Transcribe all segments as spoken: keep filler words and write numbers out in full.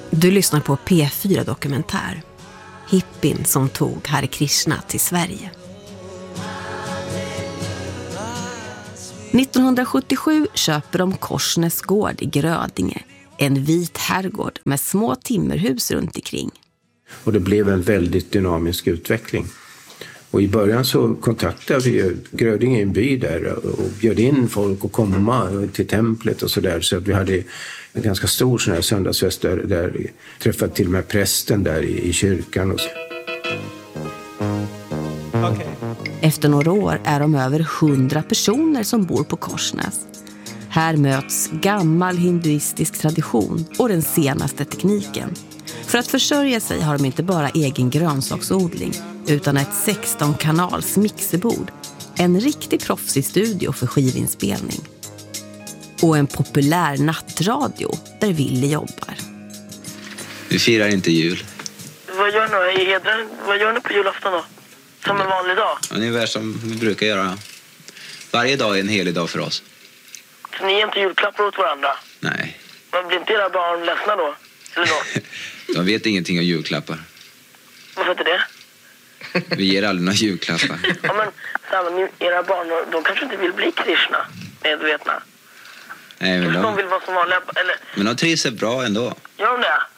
Du lyssnar på P fyra Dokumentär. Hippin som tog Hare Krishna till Sverige. nittonhundrasjuttiosju köper de Korsnäs gård i Grödinge. En vit herrgård med små timmerhus runt omkring. Och det blev en väldigt dynamisk utveckling. Och i början så kontaktade vi Grödinge, en by där, och bjöd in folk att komma till templet och sådär. Så att vi hade en ganska stor sån här söndagsfest där, där vi träffade till och med prästen där i, i kyrkan. Och så. Okay. Efter några år är de över hundra personer som bor på Korsnäs. Här möts gammal hinduistisk tradition och den senaste tekniken. För att försörja sig har de inte bara egen grönsaksodling utan ett sexton kanals mixerbord, en riktig proffsig studio för skivinspelning och en populär nattradio där Ville jobbar. Vi firar inte jul. Vad gör ni i hedren? Vad gör ni på julafton då? Som en vanlig dag? Ungefär som vi brukar göra. Varje dag är en helig dag för oss. Så ni ger inte julklappar åt varandra? Nej. Men blir inte era barn ledsna då? Eller då? De vet ingenting om julklappar. Varför inte det? Vi ger aldrig några julklappar. Ja, men, så här, era barn, de kanske inte vill bli Krishna, medvetna. Nej, men de... de vill vara som vanliga, eller... Men de trivs bra ändå. Gör de det?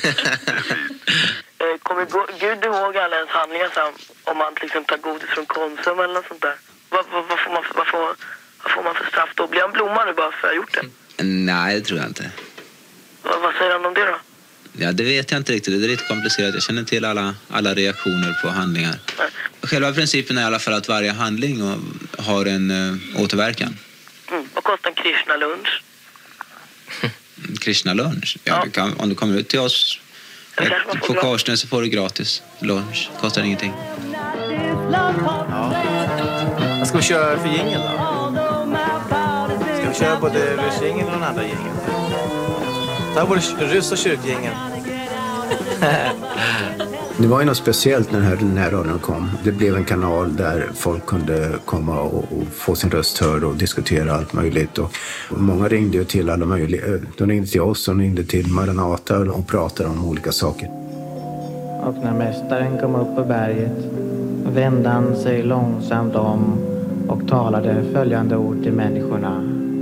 Kommer Gud ihåg alla ens handlingar så här, om man till exempel tar godis från Konsum eller något sånt där? Vad, vad, vad, får man, vad, får, vad får man för straff då? Blir han blomma nu bara för att jag gjort det? Nej, det tror jag inte. Vad, vad säger han om det då? Ja, det vet jag inte riktigt. Det är lite komplicerat. Jag känner till alla, alla reaktioner på handlingar. Nej. Själva principen är i alla fall att varje handling har en uh, återverkan. Mm. Vad kostar en Krishna lunch? Krishna lunch? Ja, ja. Du kan, om du kommer ut till oss på Korsnäs så får du gratis lunch. Kostar ingenting. Ja. Vad ska vi köra för gängel då? Ska vi köra både ryssgängen och den andra gängen? Ta både ryss- och kyrkgängen. Det var ju något speciellt när den här närradion kom. Det blev en kanal där folk kunde komma och, och få sin röst hörd och diskutera allt möjligt. Och, och många ringde ju till alla möjliga. De ringde till oss och ringde till Maranata och pratade om olika saker. Och när mästaren kom upp på berget vände han sig långsamt om och talade följande ord till människorna.